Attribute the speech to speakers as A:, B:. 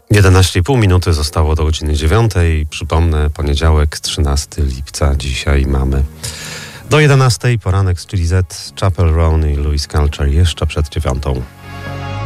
A: 11,5 minuty zostało do godziny 9. Przypomnę, poniedziałek, 13 lipca. Dzisiaj mamy do 11 poranek z Chili Z, Chapel Roan i Louis Culture jeszcze przed 9.